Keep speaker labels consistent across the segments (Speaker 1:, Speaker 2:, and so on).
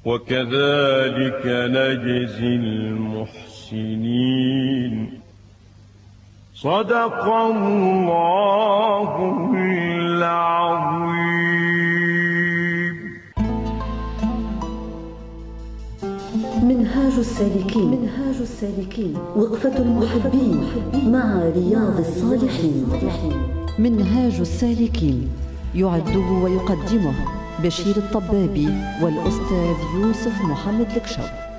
Speaker 1: وكذلك نجزي المحسنين. صدق الله العظيم.
Speaker 2: منهاج السالكين وقفة المحبين مع رياض الصالحين. منهاج السالكين يعده ويقدمه بشير الطبابي والأستاذ يوسف محمد الكشو.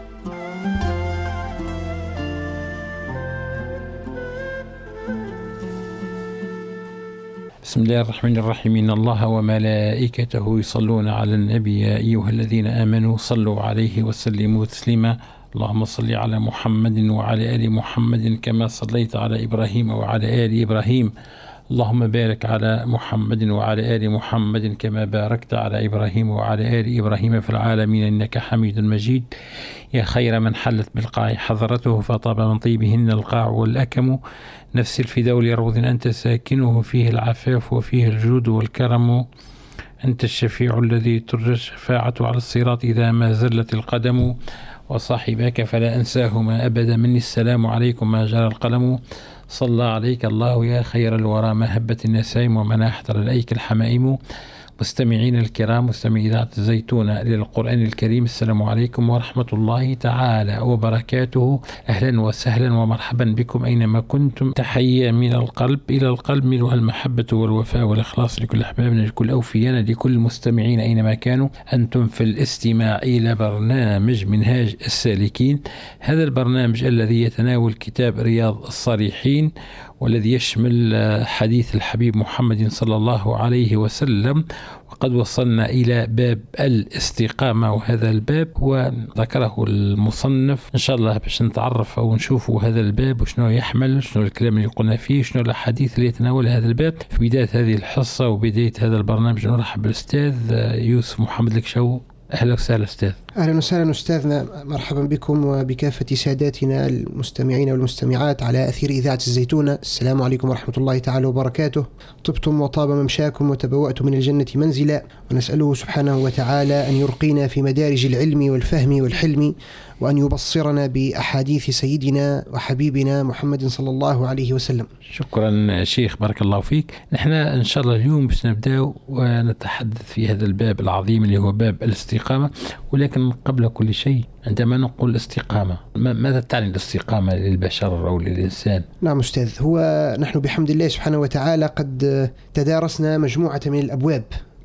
Speaker 3: بسم الله الرحمن الرحيم. إن الله وملائكته يصلون على النبي يا أيها الذين آمنوا صلوا عليه وسلموا تسليما. اللهم صل على محمد وعلى آل محمد كما صليت على إبراهيم وعلى آل إبراهيم. اللهم بارك على محمد وعلى آل محمد كما باركت على إبراهيم وعلى آل إبراهيم في العالمين إنك حميد مجيد. يا خير من حلت بالقاع حضرته فطاب من طيبهن القاع والأكم. نفس الفداء لروض أنت ساكنه فيه العفاف وفيه الجود والكرم. أنت الشفيع الذي ترجى الشفاعة على الصراط إذا ما زلت القدم. وصاحباك فلا أنساهما أبدا مني السلام عليكم ما جرى القلم. صلى عليك الله يا خير الورى ما هبت النسائم ومناحت عليك الحمائم. مستمعين الكرام مستمعي إذاعة الزيتونة للقرآن الكريم، السلام عليكم ورحمة الله تعالى وبركاته. أهلا وسهلا ومرحبا بكم أينما كنتم. تحية من القلب إلى القلب ملؤها المحبة والوفاء والإخلاص لكل أحبابنا لكل أوفيانا لكل المستمعين أينما كانوا. أنتم في الاستماع إلى برنامج منهاج السالكين، هذا البرنامج الذي يتناول كتاب رياض الصالحين والذي يشمل حديث الحبيب محمد صلى الله عليه وسلم. وقد وصلنا إلى باب الاستقامة، وهذا الباب هو ذكره المصنف إن شاء الله باش نتعرف أو نشوف هذا الباب وشنو يحمل، شنو الكلام اللي قلنا فيه، شنو الحديث اللي يتناول هذا الباب. في بداية هذه الحصة وبداية هذا البرنامج نرحب بالأستاذ يوسف محمد الكشو. أهلا وسهلا أستاذ.
Speaker 4: أهلا وسهلا أستاذنا، مرحبا بكم وبكافة ساداتنا المستمعين والمستمعات على أثير إذاعة الزيتونة. السلام عليكم ورحمة الله تعالى وبركاته. طبتم وطاب ممشاكم وتبوأتم من الجنة منزلا، ونسأله سبحانه وتعالى أن يرقينا في مدارج العلم والفهم والحلم، وأن يبصرنا بأحاديث سيدنا وحبيبنا محمد صلى الله عليه وسلم.
Speaker 3: شكرا شيخ، بارك الله فيك. نحن إن شاء الله اليوم باش نبدأ ونتحدث في هذا الباب العظيم اللي هو باب الاستقامة. ولكن قبل كل شيء عندما نقول الاستقامة ماذا تعني الاستقامة للبشر أو للإنسان؟
Speaker 4: نعم أستاذ، هو نحن بحمد الله سبحانه وتعالى قد تدارسنا مجموعة من الأبواب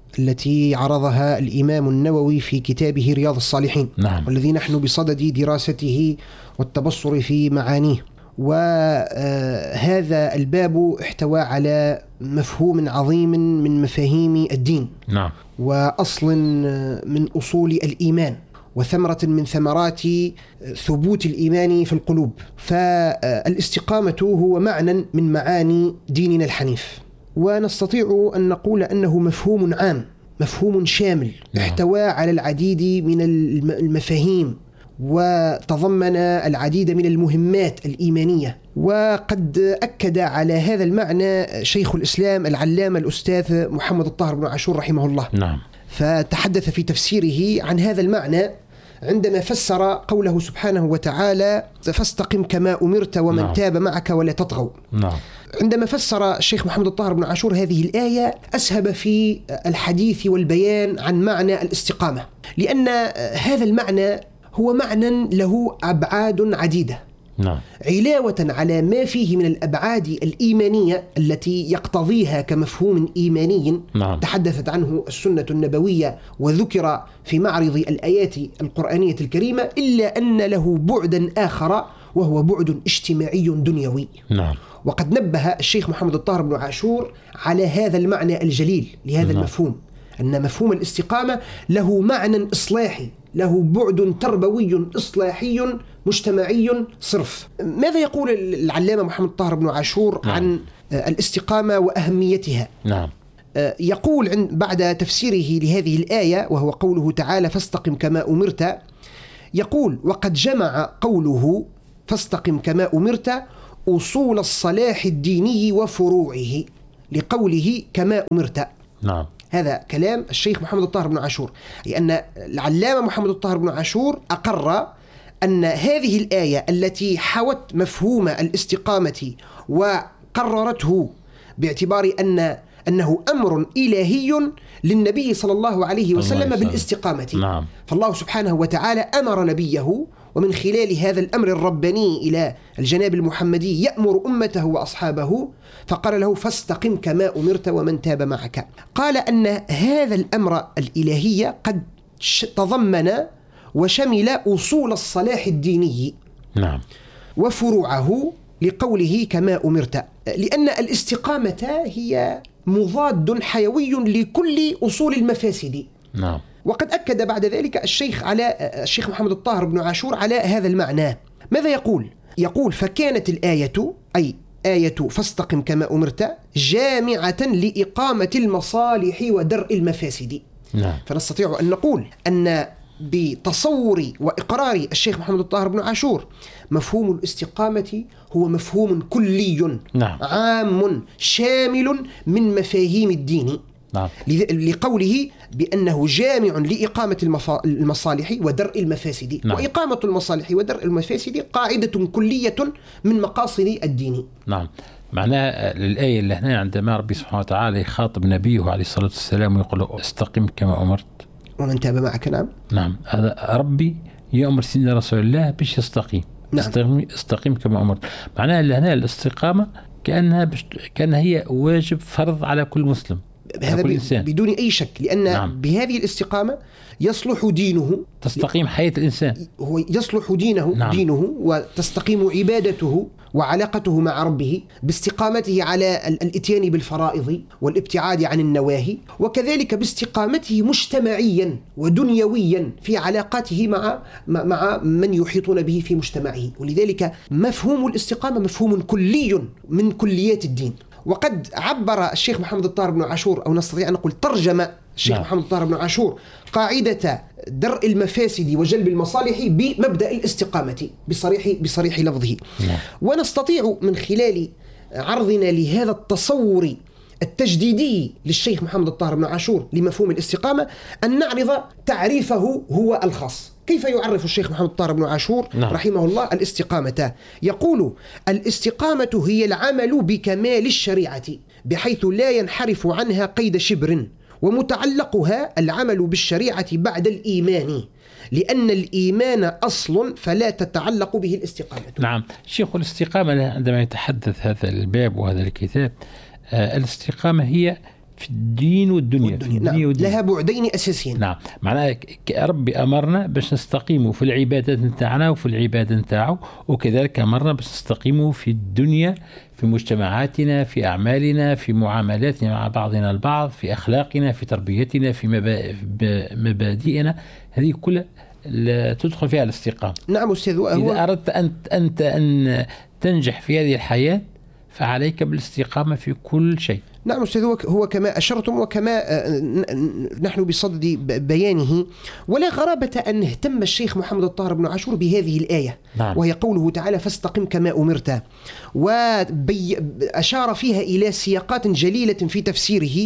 Speaker 4: التي عرضها الإمام النووي في كتابه رياض الصالحين.
Speaker 3: نعم.
Speaker 4: والذي نحن بصدد دراسته والتبصر في معانيه. وهذا الباب احتوى على مفهوم عظيم من مفاهيم الدين.
Speaker 3: نعم.
Speaker 4: وأصل من أصول الإيمان، وثمرة من ثمرات ثبوت الإيمان في القلوب. فالاستقامة هو معنى من معاني ديننا الحنيف، ونستطيع أن نقول أنه مفهوم عام، مفهوم شامل، احتوى على العديد من المفاهيم، وتضمن العديد من المهمات الإيمانية. وقد أكد على هذا المعنى شيخ الإسلام العلامة الأستاذ محمد الطاهر بن عاشور رحمه الله.
Speaker 3: نعم.
Speaker 4: فتحدث في تفسيره عن هذا المعنى عندما فسر قوله سبحانه وتعالى: فاستقم كما أمرت ومن تاب معك ولا تطغوا.
Speaker 3: نعم.
Speaker 4: عندما فسر الشيخ محمد الطاهر بن عاشور هذه الآية أسهب في الحديث والبيان عن معنى الاستقامة، لأن هذا المعنى هو معنى له أبعاد عديدة.
Speaker 3: نعم.
Speaker 4: علاوة على ما فيه من الأبعاد الإيمانية التي يقتضيها كمفهوم إيماني.
Speaker 3: نعم.
Speaker 4: تحدثت عنه السنة النبوية وذكر في معرض الآيات القرآنية الكريمة، إلا أن له بعدا آخر وهو بعد اجتماعي دنيوي.
Speaker 3: نعم.
Speaker 4: وقد نبه الشيخ محمد الطاهر بن عاشور على هذا المعنى الجليل لهذا المفهوم، أن مفهوم الاستقامة له معنى إصلاحي، له بعد تربوي إصلاحي مجتمعي صرف. ماذا يقول العلامة محمد الطاهر بن عاشور عن الاستقامة وأهميتها؟
Speaker 3: نعم.
Speaker 4: يقول بعد تفسيره لهذه الآية، وهو قوله تعالى: فاستقم كما أمرت، يقول: وقد جمع قوله فاستقم كما أمرت أصول الصلاح الديني وفروعه، لقوله كما أمرت.
Speaker 3: نعم.
Speaker 4: هذا كلام الشيخ محمد الطاهر بن عاشور، أي أن العلامة محمد الطاهر بن عاشور أقر أن هذه الآية التي حوت مفهوم الاستقامة وقررته باعتبار أنه أمر إلهي للنبي صلى الله عليه وسلم بالاستقامة.
Speaker 3: نعم.
Speaker 4: فالله سبحانه وتعالى أمر نبيه ومن خلال هذا الأمر الرباني إلى الجناب المحمدي يأمر أمته وأصحابه، فقال له فاستقم كما أمرت ومن تاب معك. قال أن هذا الأمر الإلهي قد تضمن وشمل أصول الصلاح الديني
Speaker 3: نعم
Speaker 4: وفروعه لقوله كما أمرت، لأن الاستقامة هي مضاد حيوي لكل أصول المفاسد.
Speaker 3: نعم.
Speaker 4: وقد أكد بعد ذلك الشيخ محمد الطاهر بن عاشور على هذا المعنى. ماذا يقول؟ يقول فكانت الآية أي آية فاستقم كما أمرت جامعة لإقامة المصالح ودرء المفاسد.
Speaker 3: نعم.
Speaker 4: فنستطيع أن نقول أن بتصور وإقرار الشيخ محمد الطاهر بن عاشور مفهوم الاستقامة هو مفهوم كلي
Speaker 3: نعم.
Speaker 4: عام شامل من مفاهيم الدين.
Speaker 3: نعم.
Speaker 4: لقوله بأنه جامع لإقامة المصالح ودرء المفاسد.
Speaker 3: نعم.
Speaker 4: وإقامة المصالح ودرء المفاسد قاعدة كلية من مقاصد الدين.
Speaker 3: نعم. معناها الآية اللي هنا عندما ربي سبحانه وتعالى يخاطب نبيه عليه الصلاة والسلام ويقول له استقم كما أمرت
Speaker 4: ومن تاب معك. نعم.
Speaker 3: نعم. هذا ربي يأمر سيدنا رسول الله باش يستقيم.
Speaker 4: نعم.
Speaker 3: استقيم كما أمرت. معناها هنا الاستقامة كأنها هي واجب فرض على كل مسلم،
Speaker 4: هذا بدون أي شك، لأن
Speaker 3: نعم.
Speaker 4: بهذه الاستقامة يصلح دينه،
Speaker 3: تستقيم حياة الإنسان،
Speaker 4: هو يصلح دينه.
Speaker 3: نعم.
Speaker 4: دينه وتستقيم عبادته وعلاقته مع ربه باستقامته على الاتيان بالفرائض والابتعاد عن النواهي، وكذلك باستقامته مجتمعيا ودنيويا في علاقاته مع من يحيطون به في مجتمعه. ولذلك مفهوم الاستقامة مفهوم كلي من كليات الدين. وقد عبر الشيخ محمد الطاهر بن عاشور، أو نستطيع أن نقول ترجم الشيخ
Speaker 3: نعم.
Speaker 4: محمد الطاهر بن عاشور قاعدة درء المفاسد وجلب المصالح بمبدأ الاستقامة بصريح لفظه.
Speaker 3: نعم.
Speaker 4: ونستطيع من خلال عرضنا لهذا التصور التجديدي للشيخ محمد الطاهر بن عاشور لمفهوم الاستقامة أن نعرض تعريفه هو الخاص. كيف يعرف الشيخ محمد الطاهر بن عاشور
Speaker 3: نعم.
Speaker 4: رحمه الله الاستقامة؟ يقول الاستقامة هي العمل بكمال الشريعة بحيث لا ينحرف عنها قيد شبر، ومتعلقها العمل بالشريعة بعد الإيمان، لأن الإيمان أصل فلا تتعلق به الاستقامة.
Speaker 3: نعم. شيخ الاستقامة عندما يتحدث هذا الباب وهذا الكتاب، الاستقامة هي في الدين والدنيا.
Speaker 4: نعم. لها بعدين أساسيين.
Speaker 3: نعم. معناها ربي أمرنا باش نستقيموا في العبادات نتاعنا وفي العبادة نتاعو، وكذلك أمرنا باش نستقيموا في الدنيا، في مجتمعاتنا، في أعمالنا، في معاملاتنا مع بعضنا البعض، في أخلاقنا، في تربيتنا، في مبادئنا. هذه كلها تدخل فيها الاستقامة.
Speaker 4: نعم أستاذ.
Speaker 3: إذا أردت أنت أن تنجح في هذه الحياة فعليك بالاستقامة في كل شيء.
Speaker 4: نعم أستاذ. هو كما أشرتم وكما نحن بصدد بيانه، ولا غرابة أن اهتم الشيخ محمد الطاهر بن عاشور بهذه الآية.
Speaker 3: نعم.
Speaker 4: وهي قوله تعالى فاستقم كما أمرت، وأشار فيها إلى سياقات جليلة في تفسيره،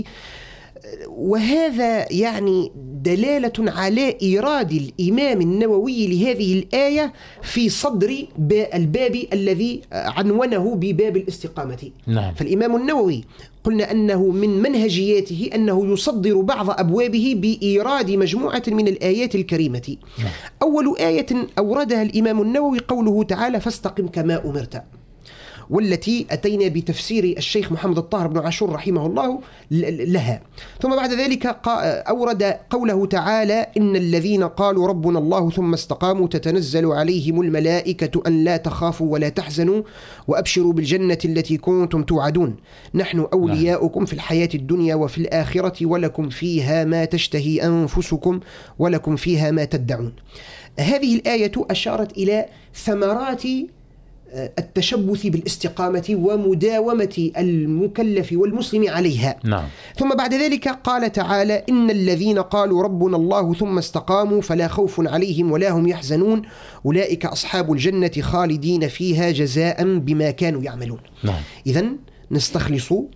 Speaker 4: وهذا يعني دلالة على إيراد الإمام النووي لهذه الآية في صدر الباب الذي عنونه بباب الاستقامة.
Speaker 3: نعم.
Speaker 4: فالإمام النووي قلنا أنه من منهجياته أنه يصدر بعض أبوابه بإيراد مجموعة من الآيات الكريمة.
Speaker 3: نعم.
Speaker 4: أول آية أوردها الإمام النووي قوله تعالى فاستقم كما أمرت، والتي أتينا بتفسير الشيخ محمد الطاهر بن عاشور رحمه الله لها. ثم بعد ذلك أورد قوله تعالى إن الذين قالوا ربنا الله ثم استقاموا تتنزل عليهم الملائكة أن لا تخافوا ولا تحزنوا وأبشروا بالجنة التي كنتم توعدون نحن أولياؤكم في الحياة الدنيا وفي الآخرة ولكم فيها ما تشتهي أنفسكم ولكم فيها ما تدعون. هذه الآية أشارت إلى ثمرات التشبث بالاستقامة ومداومة المكلف والمسلم عليها.
Speaker 3: نعم.
Speaker 4: ثم بعد ذلك قال تعالى إن الذين قالوا ربنا الله ثم استقاموا فلا خوف عليهم ولا هم يحزنون أولئك أصحاب الجنة خالدين فيها جزاء بما كانوا يعملون.
Speaker 3: نعم.
Speaker 4: إذن نستخلص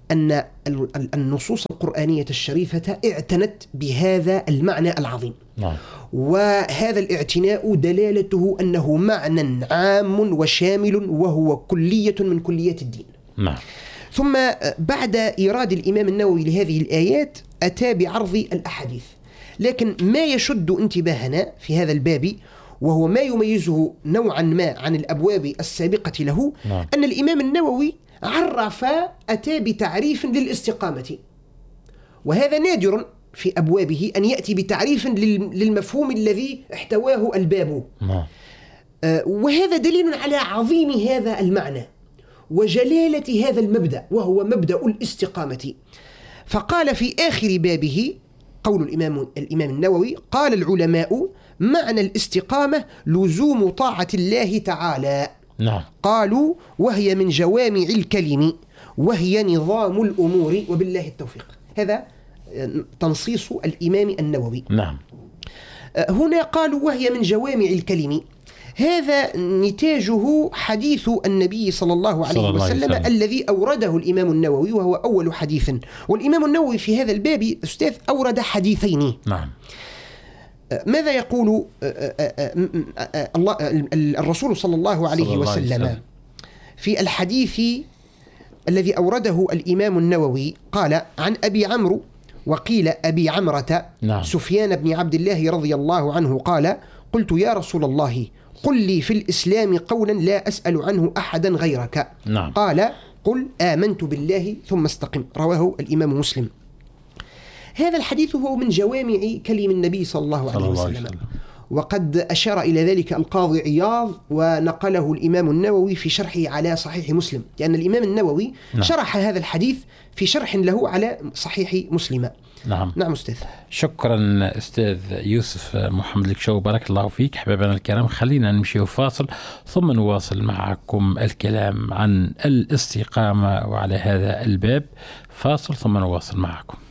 Speaker 4: أن النصوص القرآنية الشريفة اعتنت بهذا المعنى العظيم.
Speaker 3: نعم.
Speaker 4: وهذا الاعتناء دلالته أنه معنى عام وشامل وهو كلية من كليات الدين.
Speaker 3: نعم.
Speaker 4: ثم بعد إيراد الإمام النووي لهذه الآيات أتى بعرض الأحاديث، لكن ما يشد انتباهنا في هذا الباب وهو ما يميزه نوعا ما عن الأبواب السابقة له،
Speaker 3: نعم.
Speaker 4: أن الإمام النووي أتى بتعريف للاستقامة، وهذا نادر في أبوابه أن يأتي بتعريف للمفهوم الذي احتواه الباب.
Speaker 3: نعم.
Speaker 4: وهذا دليل على عظيم هذا المعنى وجلالة هذا المبدأ، وهو مبدأ الاستقامة. فقال في آخر بابه قول الإمام النووي: قال العلماء معنى الاستقامة لزوم طاعة الله تعالى.
Speaker 3: نعم.
Speaker 4: قالوا: وهي من جوامع الكلم وهي نظام الأمور وبالله التوفيق. هذا تنصيص الإمام النووي.
Speaker 3: نعم.
Speaker 4: هنا قالوا وهي من جوامع الكلم، هذا نتاجه حديث النبي صلى الله عليه وسلم الذي أورده الإمام النووي، وهو أول حديث. والإمام النووي في هذا الباب أستاذ أورد حديثين.
Speaker 3: نعم.
Speaker 4: ماذا يقول الرسول صلى الله عليه وسلم في الحديث الذي أورده الإمام النووي؟ قال عن أبي عمرو، وقيل أبي عمرة،
Speaker 3: نعم.
Speaker 4: سفيان بن عبد الله رضي الله عنه قال: قلت يا رسول الله قل لي في الإسلام قولا لا أسأل عنه أحدا غيرك.
Speaker 3: نعم.
Speaker 4: قال: قل آمنت بالله ثم استقم. رواه الإمام مسلم. هذا الحديث هو من جوامع كلم النبي صلى الله عليه وسلم، وقد أشار إلى ذلك القاضي عياض ونقله الإمام النووي في شرحه على صحيح مسلم، لأن الإمام النووي شرح هذا الحديث في شرح له على صحيح مسلم.
Speaker 3: نعم.
Speaker 4: نعم أستاذ.
Speaker 3: شكرا أستاذ يوسف محمد الكشو، بارك الله فيك. حبايبنا الكرام، خلينا نمشي فاصل ثم نواصل معكم الكلام عن الاستقامة وعلى هذا الباب. فاصل ثم نواصل معكم.